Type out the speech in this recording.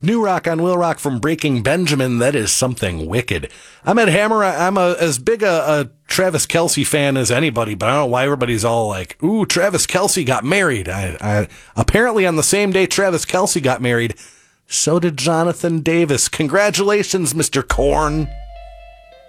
New Rock on Will Rock from Breaking Benjamin. That is something wicked. I'm Ed Hammer. I'm as big a Travis Kelce fan as anybody, but I don't know why everybody's all like, ooh, Travis Kelce got married. I apparently on the same day Travis Kelce got married, so did Jonathan Davis. Congratulations, Mr. Corn.